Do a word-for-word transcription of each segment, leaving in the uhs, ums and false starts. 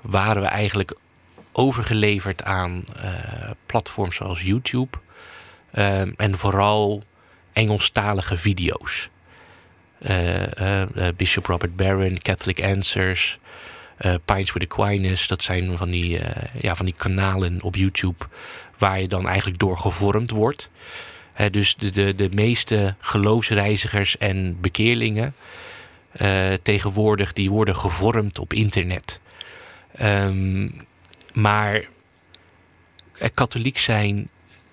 waren we eigenlijk overgeleverd aan uh, platforms zoals YouTube. Uh, en vooral Engelstalige video's. Uh, uh, uh, Bishop Robert Barron, Catholic Answers, uh, Pints with Aquinas. Dat zijn van die, uh, ja, van die kanalen op YouTube waar je dan eigenlijk door gevormd wordt. Uh, dus de, de, de meeste geloofsreizigers en bekeerlingen uh, tegenwoordig, die worden gevormd op internet. Um, maar uh, katholiek zijn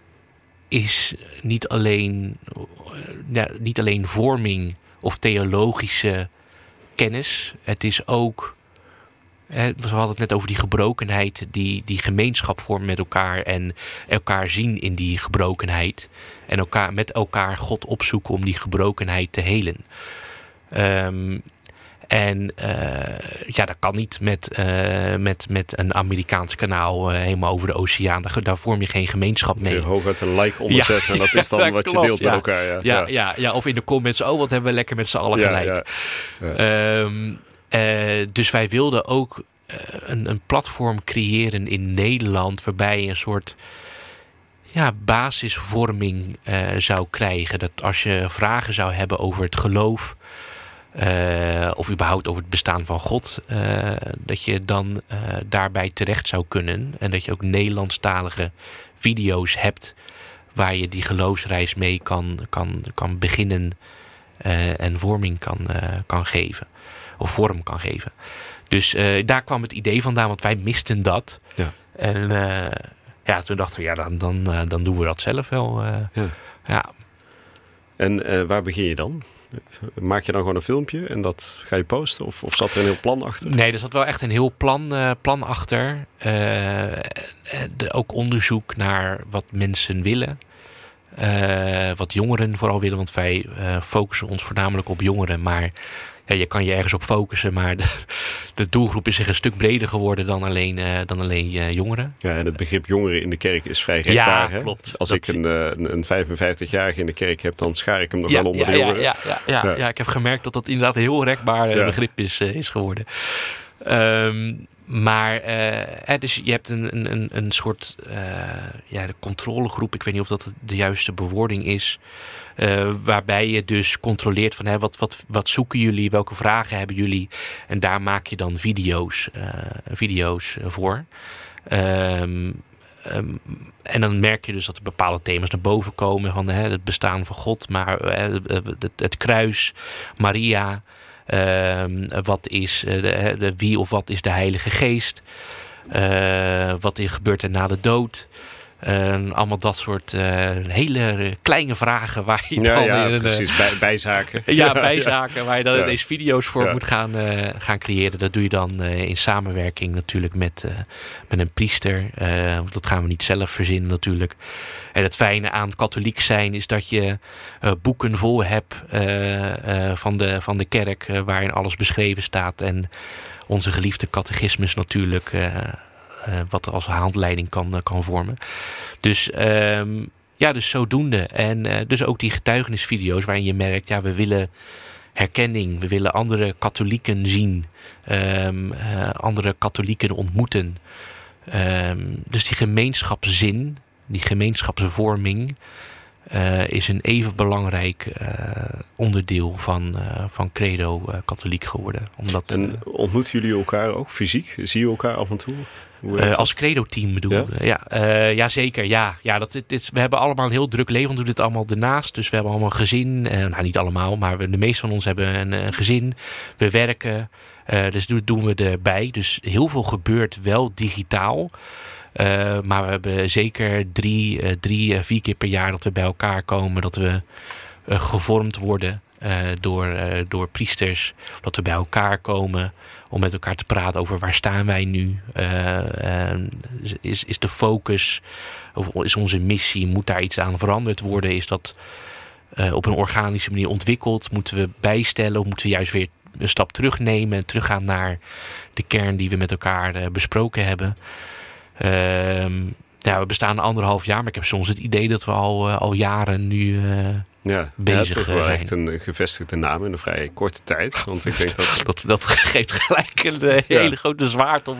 is niet alleen, uh, ja, niet alleen vorming of theologische kennis. Het is ook, hè, we hadden het net over die gebrokenheid, die, die gemeenschap vormen met elkaar en elkaar zien in die gebrokenheid. En elkaar, met elkaar God opzoeken om die gebrokenheid te helen. Um, en uh, ja, dat kan niet met, uh, met, met een Amerikaans kanaal uh, helemaal over de oceaan. Daar, daar vorm je geen gemeenschap mee. Je hooguit een like onderzetten ja, en dat is dan wat klopt, je deelt ja. met elkaar. Ja. Ja, ja. Ja, ja, of in de comments, oh wat hebben we lekker met z'n allen ja, gelijk. Ja, ja. Um, uh, dus wij wilden ook uh, een, een platform creëren in Nederland waarbij je een soort ja, basisvorming uh, zou krijgen. Dat als je vragen zou hebben over het geloof, Uh, of überhaupt over het bestaan van God, uh, dat je dan uh, daarbij terecht zou kunnen. En dat je ook Nederlandstalige video's hebt waar je die geloofsreis mee kan, kan, kan beginnen uh, en vorming kan, uh, kan geven. Of vorm kan geven. Dus uh, daar kwam het idee vandaan, want wij misten dat. Ja. En uh, ja, toen dachten we, ja, dan, dan, uh, dan doen we dat zelf wel. Uh, ja. ja. En uh, waar begin je dan? Maak je dan gewoon een filmpje en dat ga je posten? Of, of zat er een heel plan achter? Nee, er zat wel echt een heel plan, uh, plan achter. Uh, de, ook onderzoek naar wat mensen willen. Uh, wat jongeren vooral willen. Want wij uh, focussen ons voornamelijk op jongeren. Maar ja, je kan je ergens op focussen. Maar de, de doelgroep is zich een stuk breder geworden dan alleen, uh, dan alleen uh, jongeren. Ja, en het begrip jongeren in de kerk is vrij rekbaar. Ja, klopt. Als dat ik een, een, een vijfenvijftigjarige in de kerk heb, dan schaar ik hem nog ja, wel onder ja, de jongeren. Ja, ja, ja, ja. ja, ik heb gemerkt dat dat inderdaad een heel rekbaar uh, ja. begrip is, uh, is geworden. Um, Maar uh, dus je hebt een, een, een soort uh, ja, de controlegroep. Ik weet niet of dat de juiste bewoording is. Uh, waarbij je dus controleert van hè, wat, wat, wat zoeken jullie, welke vragen hebben jullie. En daar maak je dan video's, uh, video's voor. Um, um, en dan merk je dus dat er bepaalde thema's naar boven komen. Van hè, het bestaan van God, maar uh, het, het kruis, Maria. Uh, wat is uh, de, de, wie of wat is de Heilige Geest? Uh, wat er gebeurt er na de dood? Uh, allemaal dat soort uh, hele kleine vragen waar je ja, dan ja, in precies. Uh, Bij, bijzaken. ja, bijzaken ja. waar je dan ja. ineens video's voor ja. moet gaan, uh, gaan creëren. Dat doe je dan uh, in samenwerking natuurlijk met, uh, met een priester. Uh, dat gaan we niet zelf verzinnen natuurlijk. En het fijne aan katholiek zijn is dat je uh, boeken vol hebt uh, uh, van, de, van de kerk uh, waarin alles beschreven staat. En onze geliefde catechismus natuurlijk, uh, uh, wat als handleiding kan, uh, kan vormen. Dus um, ja, dus zodoende. En uh, dus ook die getuigenisvideo's waarin je merkt, ja, we willen herkenning. We willen andere katholieken zien. Um, uh, andere katholieken ontmoeten. Um, dus die gemeenschapszin, die gemeenschapsvorming uh, is een even belangrijk uh, onderdeel van, uh, van Credo uh, katholiek geworden. Omdat, en ontmoeten jullie elkaar ook fysiek? Zie je elkaar af en toe? Uh, als Credo-team bedoel ja? Ja, uh, ja, zeker. Ja. Ja, dat, dit is, we hebben allemaal een heel druk leven. We doen dit allemaal ernaast. Dus we hebben allemaal een gezin. Uh, nou, niet allemaal, maar we, de meeste van ons hebben een, een gezin. We werken. Uh, dus dat doen we erbij. Dus heel veel gebeurt wel digitaal. Uh, maar we hebben zeker drie, uh, drie uh, vier keer per jaar dat we bij elkaar komen. Dat we uh, gevormd worden uh, door, uh, door priesters. Dat we bij elkaar komen om met elkaar te praten over waar staan wij nu. Uh, uh, is, is de focus, of is onze missie, moet daar iets aan veranderd worden? Is dat uh, op een organische manier ontwikkeld? Moeten we bijstellen of moeten we juist weer een stap terugnemen en teruggaan naar de kern die we met elkaar uh, besproken hebben? Uh, ja, we bestaan anderhalf jaar, maar ik heb soms het idee dat we al, uh, al jaren nu uh, ja, bezig ja, toch wel zijn. Echt een gevestigde naam in een vrij korte tijd. Want ik denk dat dat, dat geeft gelijk een uh, hele ja. grote zwaard om